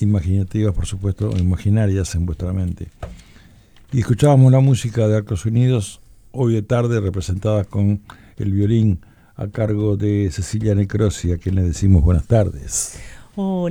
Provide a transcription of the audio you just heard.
imaginativas, por supuesto, o imaginarias en vuestra mente. Y escuchábamos la música de Arcos Unidos, hoy de tarde, representada con el violín a cargo de Cecilia Necrosi, a quien le decimos buenas tardes. Hola.